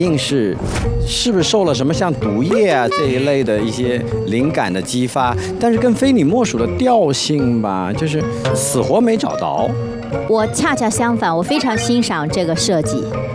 硬是不是受了什么像毒液啊这一类的一些灵感的激发？但是跟非你莫属的调性吧，就是死活没找到。 我恰恰相反，我非常欣赏这个设计。